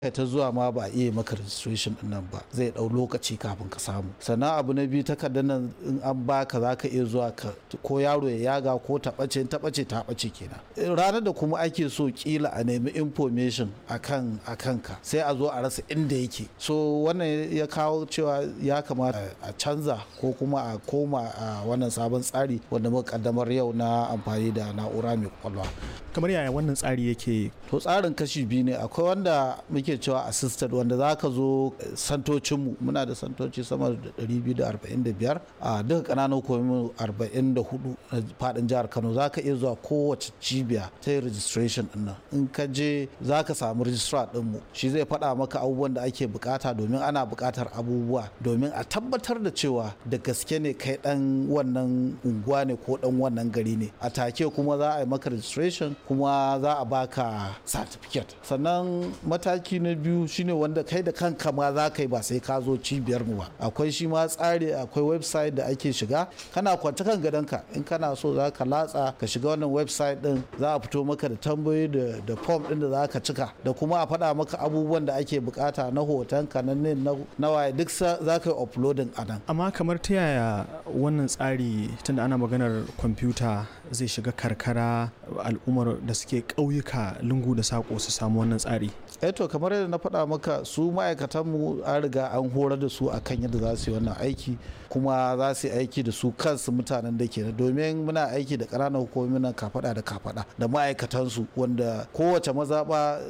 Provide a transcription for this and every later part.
ta zuwa ma ba iya maka registration din nan ba, zai dau lokaci kafin ka samu. Sannan abu na biyu, takardar nan in an baka za ka iya zuwa ka ko yaro ya yaga ko ta ɓace kenan. Ranar da kuma ake so kila a nemi information akan ka sai a zo a rasa inda yake. So wannan ya kawo cewa ya kamata a canza ko kuma a koma a wannan sabon tsari wanda muka kaddamar yau na amfani da na'ura mai kwakwalwa. Kamar yaya wannan tsari yake? To tsarin kashi biyu ne. Akwai wanda muke cewa assisted, wanda za ka zo santocinmu, muna da santoci sama da 245 a duka ƙananan hukumomi 44 na faɗin jihar Kano. Za ka iya zuwa kowace cibiya ta registration din nan. In ka je za ka samu registrar ɗinmu, shi zai faɗa maka abubuwan da ake bukata, domin ana bukatar abubuwa domin a tabbatar da cewa da gaske ne kai ɗan wannan unguwa ne ko ɗan wannan gari ne. A take kuma za a yi maka registration kuma za a baka certificate. Sannan mataki na biyu shine wanda kai da kanka ma za ka yi, ba sai ka zo cibiyar mu ba. Akwai shi ma tsari, akwai website da ake shiga, kana kwance kan gadonka, in kana so za ka latsa ka shiga wannan website din, za a fito maka da tambayoyi da form din da za ka cika, da kuma a faɗa maka abubuwan da ake bukata na hotonka na waye, duk za ka yi uploading a nan. Amma kamar ta yaya wannan tsari, tunda ana maganar kwamfuta, zai shiga karkara, al'ummar da suke ƙauyuka, lungu da saƙo su samu wannan tsari? To kamar yadda na faɗa maka, su ma'aikatanmu an riga an horar da su akan yadda za su yi wannan aiki, kuma za su yi aiki da su kansu mutanen da ke, domin muna aiki da ƙananan hukumomi nan kafaɗa da kafaɗa da ma'aikatansu, wanda kowace mazaɓa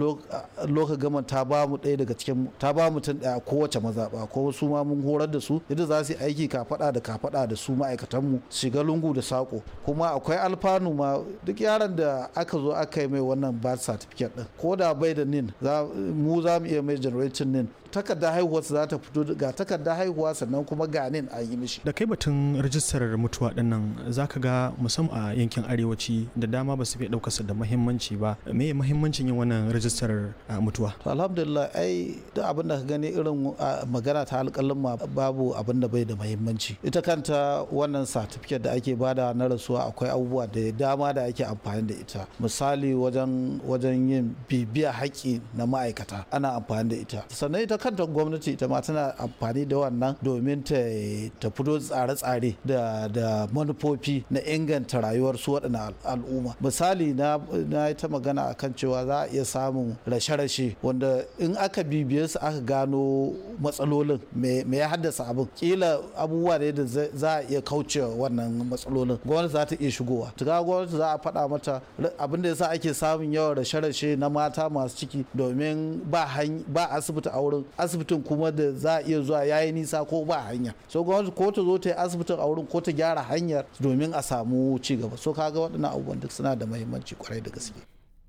loka gaman ta ba mu ɗaya daga cikin, ta ba mutum ɗaya kowace mazaɓa, ko su ma mun horar da su yadda za su yi aiki kafaɗa da kafaɗa da su ma'aikatanmu, shiga lungu da saƙo. Kuma akwai alfanu ma, duk yaron da aka zo aka yi mai wannan birth certificate ɗin, ko da bai da nin, mu za mu iya mai generating nin. Takardar haihuwa za ta fito, ga takardar haihuwa sannan kuma ga nin an yi mishi. Da kai batun rajistar mutuwa din nan, za ka ga musamman a yankin arewaci da dama ba su fi ɗaukarsa da muhimmanci ba. Me muhimmancin yin wannan rajistar mutuwa? To alhamdulillah, duk abin da ka gani irin magana ta alƙalin ma, babu abin da bai da muhimmanci. Ita kanta wannan certificate da ake bada na rasuwa, akwai abubuwa da dama da ake amfani da ita. Misali wajen yin bibiya haƙƙi na ma'aikata ana amfani da ita. Sannan ita kanta gwamnati ita ma tana amfani da wannan domin ta fito tsare-tsare da manufofi na inganta rayuwar su waɗannan al'umma. Misali na yi ta magana akan cewa za a iya samun rashe-rashe wanda in aka bibiye su aka gano matsalolin me ya haddasa abin, kila abubuwa ne da za a iya kauce wannan matsalolin, gwamnati za ta iya shigowa. Tuka gwamnati za a faɗa mata abin da yasa ake samun yawan rashe-rashe na mata masu ciki, domin ba asibiti a wurin, asibitin kuma da za a iya zuwa yayi nisa ko ba hanya. So gwamnati ko ta zo ta yi asibitin a wurin ko ta gyara hanyar domin a samu ci gaba. So kaga waɗannan abubuwan duk suna da muhimmanci kwarai da gaske.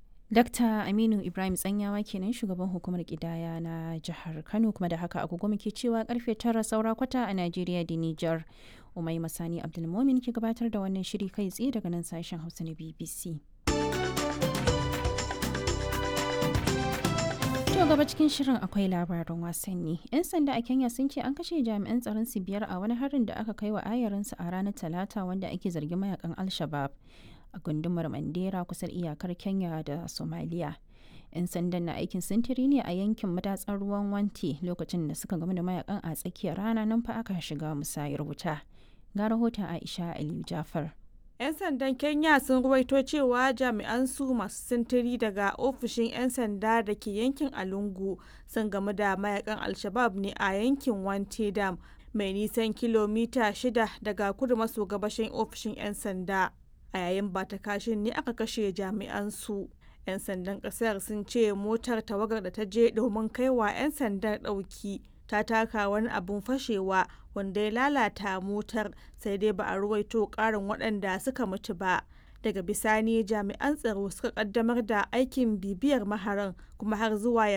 Dr. Aminu Ibrahim Tsanyawa kenan, shugaban hukumar ƙidaya na jihar Kano, kuma da haka agogo muke cewa karfe 9 saura kwata a Najeriya da Nijar. Umaima Sani Abdulmomin ke gabatar da wannan shiri kai tsaye daga nan sashen Hausa na BBC. To gaba cikin shirin akwai labaran wasanni. 'Yan sanda a Kenya sun ce an kashe jami'an tsaron su 5 a wani harin da aka kai wa ayarinsu a ranar Talata, wanda ake zargin mayakan Al-Shabab a gundumar Mandera kusa da iyakar Kenya da Somalia. 'Yan sandan na aikin sintiri ne a yankin madatsar ruwan Wanti lokacin da suka gamu da mayakan a tsakiyar rana, nan fa aka shiga musayar wuta. Ga rahoton Aisha Aliyu Jafar. 'Yan sandan Kenya sun ruwaito cewa jami'an su masu sintiri daga ofishin 'yan sanda da ke yankin Alungu sun gamu da mayakan Al-Shabab ne a yankin Wanti Dam, mai nisan kilomita 6 daga kudu maso gabashin ofishin 'yan sanda. A yayin bata kashin ne aka kashe jami'an su. 'Yan sandan kasar sun ce motar tawagar da ta je domin kaiwa 'yan sandar ɗauki ta taka wani abun fashewa wanda ya lalata motar, sai dai ba a ruwaito ƙarin waɗanda suka mutu ba. Daga bisani jami'an tsaro suka ƙaddamar da aikin bibiyar maharan, kuma har zuwa